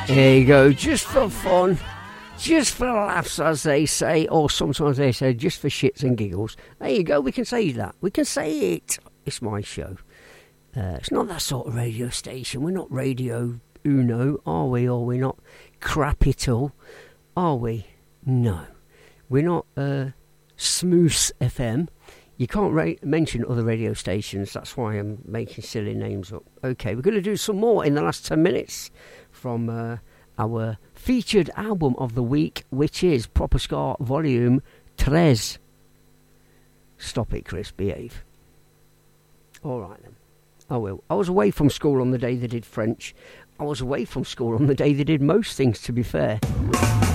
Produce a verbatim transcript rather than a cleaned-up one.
There you go, just for fun, just for laughs, as they say, or sometimes they say just for shits and giggles. There you go, we can say that. We can say it. It's my show. Uh, it's not that sort of radio station. We're not Radio Uno, are we? Or we're not Crapital, are we? No. We're not uh, Smooth F M. You can't ra- mention other radio stations. That's why I'm making silly names up. Okay, we're going to do some more in the last ten minutes from uh, our featured album of the week, which is Proper Ska Volume three. Stop it, Chris. Behave. All right, then. I will. I was away from school on the day they did French. I was away from school on the day they did most things, to be fair.